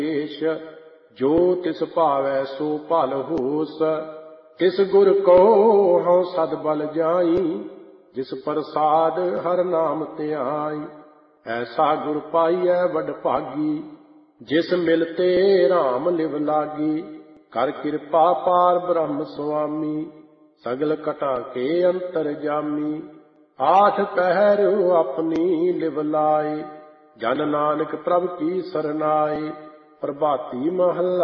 ਦੇਸ਼। ਜੋ ਤਿਸ ਭਾਵੈ ਸੋ ਭਲ ਹੋਸ, ਤਿਸ ਗੁਰ ਕੋ ਹਉ ਸਦ ਬਲ ਜਾਈ। ਜਿਸ ਪ੍ਰਸਾਦ ਹਰ ਨਾਮ ਧਿਆਈ, ਐਸਾ ਗੁਰ ਪਾਈਐ ਵਡ ਭਾਗੀ। ਜਿਸ ਮਿਲਤੇ ਰਾਮ ਲਿਵ ਲਾਗੀ, ਕਰ ਕਿਰਪਾ ਪਾਰ ਬ੍ਰਹਮ ਸੁਆਮੀ। ਸਗਲ ਘਟਾ ਕੇ ਅੰਤਰ ਜਾਮੀ, ਆਠ ਪਹਿਰ ਆਪਣੀ ਲਿਵ ਲਾਏ। ਜਨ ਨਾਨਕ ਪ੍ਰਭ ਕੀ ਸਰਨਾਏ, ਪ੍ਰਭਾਤੀ ਮਹੱਲਾ